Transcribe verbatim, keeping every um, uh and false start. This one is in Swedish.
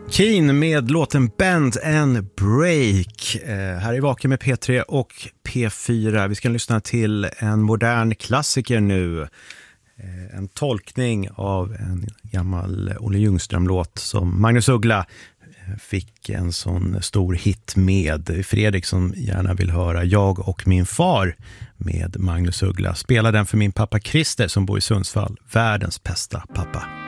Keen med låten Bend and Break. Eh, här är Vaken med P tre och P fyra. Vi ska lyssna till en modern klassiker nu. Eh, en tolkning av en gammal Olle Ljungström-låt som Magnus Uggla fick en sån stor hit med. Fredrik som gärna vill höra Jag och min far med Magnus Uggla. Spela den för min pappa Christer som bor i Sundsvall. Världens bästa pappa.